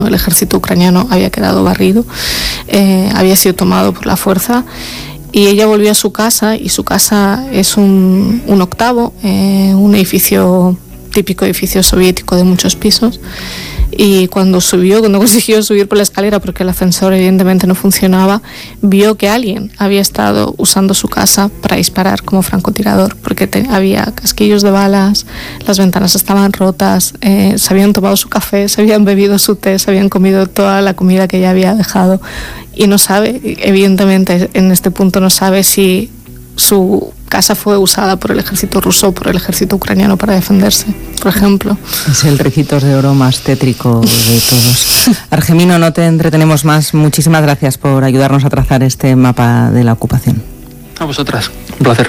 El ejército ucraniano había quedado barrido, había sido tomado por la fuerza, y ella volvió a su casa, y su casa es un octavo, un edificio, típico edificio soviético de muchos pisos. Y cuando consiguió subir por la escalera, porque el ascensor evidentemente no funcionaba, vio que alguien había estado usando su casa para disparar como francotirador, porque había casquillos de balas, las ventanas estaban rotas, se habían tomado su café, se habían bebido su té, se habían comido toda la comida que ella había dejado, y no sabe, evidentemente en este punto no sabe si su casa fue usada por el ejército ruso o por el ejército ucraniano para defenderse, por ejemplo. Es el Ricitos de Oro más tétrico de todos. Argemino, no te entretenemos más. Muchísimas gracias por ayudarnos a trazar este mapa de la ocupación. A vosotras, un placer.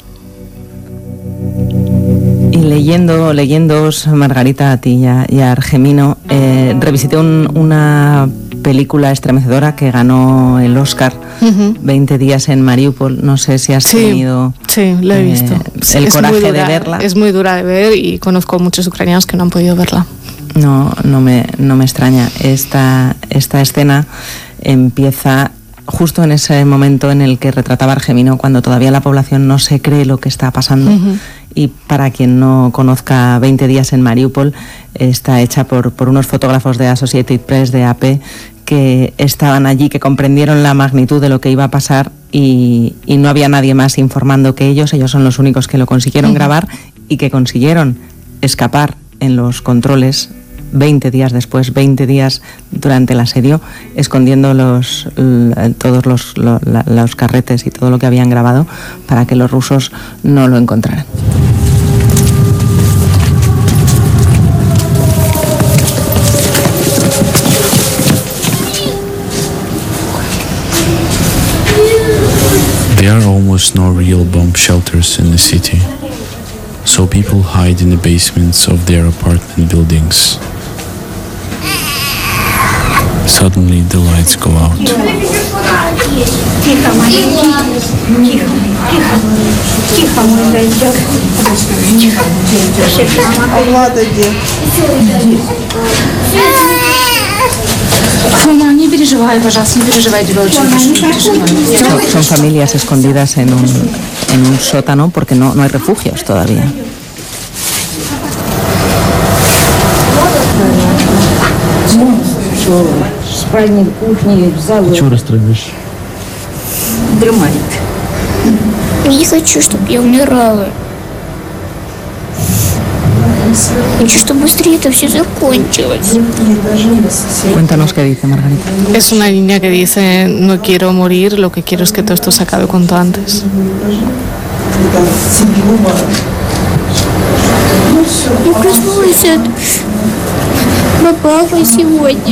Y leyéndoos, Margarita, a ti y a Argemino, revisité una película estremecedora que ganó el Oscar, 20 días en Mariupol. No sé si has tenido lo he visto. El coraje de verla. Es muy dura de ver, y conozco muchos ucranianos que no han podido verla. No me extraña. Esta escena empieza justo en ese momento en el que retrataba Argemino, cuando todavía la población no se cree lo que está pasando. Y para quien no conozca 20 días en Mariupol, está hecha por unos fotógrafos de Associated Press, de AP, que estaban allí, que comprendieron la magnitud de lo que iba a pasar, y no había nadie más informando que ellos. Ellos son los únicos que lo consiguieron grabar y que consiguieron escapar en los controles 20 días después, 20 días durante el asedio, escondiendo todos los carretes y todo lo que habían grabado para que los rusos no lo encontraran. There are almost no real bomb shelters in the city, so people hide in the basements of their apartment buildings. Suddenly the lights go out. Son familias escondidas en un sótano, porque no hay refugios todavía. Чего расстраиваешь? Не хочу, чтобы я умирала. Хочу, чтобы быстрее это все закончилось. Cuéntanos qué dice Margarita. Es una niña que dice: no quiero morir, lo que quiero es que todo esto se acabe cuanto antes. Я проснулась от папы сегодня.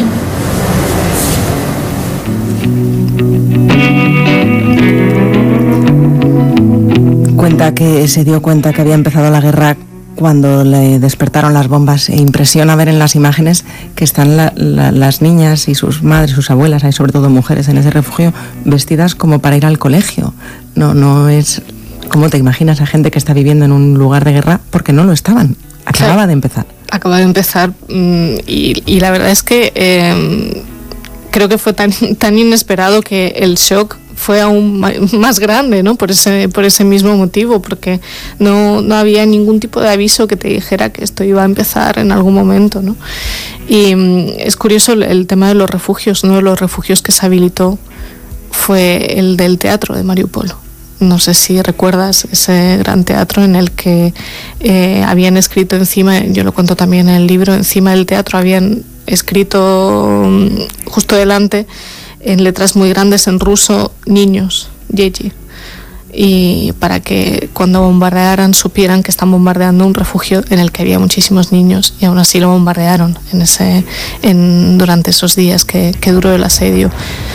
Cuenta que se dio cuenta que había empezado la guerra cuando le despertaron las bombas, e impresiona ver en las imágenes que están las niñas y sus madres, sus abuelas, hay sobre todo mujeres en ese refugio, vestidas como para ir al colegio. No es como te imaginas a gente que está viviendo en un lugar de guerra, porque no lo estaban. Acaba de empezar. Acaba de empezar, y la verdad es que creo que fue tan inesperado que el shock fue aún más grande, ¿no? Por ese mismo motivo, porque no había ningún tipo de aviso que te dijera que esto iba a empezar en algún momento, ¿no? Y es curioso el tema de los refugios. Uno de los refugios que se habilitó fue el del teatro de Mariupol. No sé si recuerdas ese gran teatro en el que habían escrito encima, yo lo cuento también en el libro, encima del teatro habían escrito justo delante, en letras muy grandes en ruso, niños, Yeji, y para que cuando bombardearan supieran que están bombardeando un refugio en el que había muchísimos niños, y aún así lo bombardearon durante esos días que duró el asedio.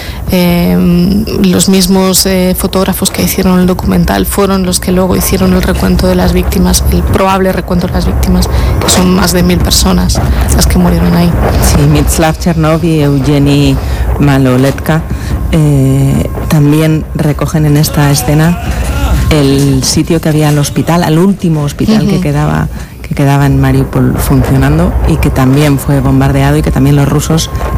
Los mismos fotógrafos que hicieron el documental fueron los que luego hicieron el recuento de las víctimas, el probable recuento de las víctimas, que son más de 1000 personas las que murieron ahí. Sí, Mieczysław Chernov y Eugeni Maloletka también recogen en esta escena el sitio que había al hospital, al último hospital que quedaba en Mariupol funcionando, y que también fue bombardeado, y que también los rusos